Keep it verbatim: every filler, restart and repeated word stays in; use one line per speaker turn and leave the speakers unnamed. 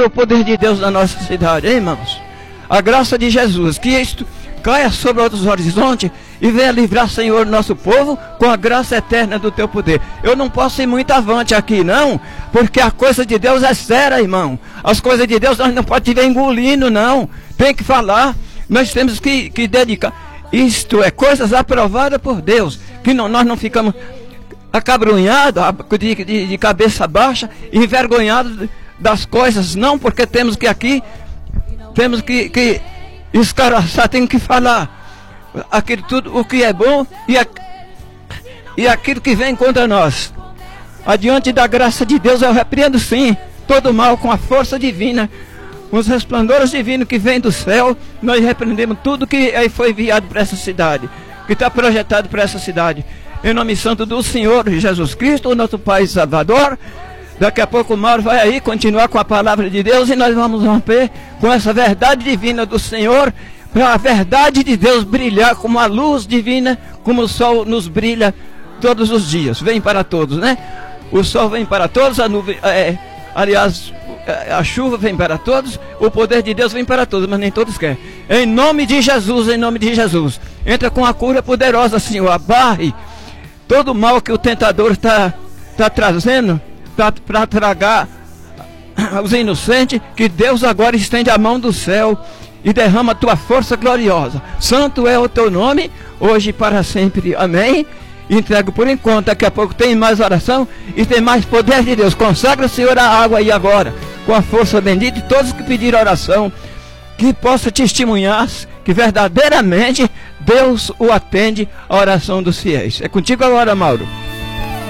agora o poder de Deus na nossa cidade, hein, irmãos? A graça de Jesus, que isto caia sobre outros horizontes e venha livrar, Senhor, nosso povo com a graça eterna do teu poder. Eu não posso ir muito avante aqui, não, porque a coisa de Deus é séria, irmão. As coisas de Deus nós não podemos viver engolindo, não. Tem que falar, nós temos que, que dedicar. Isto é coisas aprovadas por Deus, que não, nós não ficamos acabrunhados, de, de, de cabeça baixa, envergonhados das coisas, não, porque temos que aqui, temos que, que escaraçar, tem que falar aquilo tudo, o que é bom e, a, e aquilo que vem contra nós. Adiante da graça de Deus eu repreendo sim todo mal com a força divina, com os resplendores divinos que vem do céu. Nós repreendemos tudo que aí foi enviado para essa cidade, que está projetado para essa cidade, em nome santo do Senhor Jesus Cristo, o nosso Pai Salvador. Daqui a pouco o Mauro vai aí continuar com a palavra de Deus e nós vamos romper com essa verdade divina do Senhor, para a verdade de Deus brilhar como a luz divina, como o sol nos brilha todos os dias. Vem para todos, né? O sol vem para todos, a nuvem, é, aliás, a chuva vem para todos, o poder de Deus vem para todos, mas nem todos querem. Em nome de Jesus, em nome de Jesus, entra com a cura poderosa, Senhor, abarre todo o mal que o tentador está tá trazendo para tragar os inocentes, que Deus agora estende a mão do céu e derrama a tua força gloriosa. Santo é o teu nome, hoje e para sempre. Amém. Entrego por enquanto, daqui a pouco tem mais oração e tem mais poder de Deus. Consagra, Senhor, a água aí agora, com a força bendita de todos que pediram oração, que possa testemunhar que verdadeiramente Deus o atende a oração dos fiéis. É contigo agora, Mauro.